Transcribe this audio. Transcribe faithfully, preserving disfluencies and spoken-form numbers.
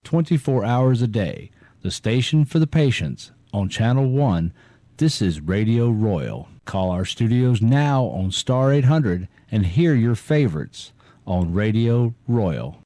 twenty-four hours a day. The station for the patients on Channel one. This is Radio Royal. Call our studios now on star eight hundred and hear your favorites on Radio Royal.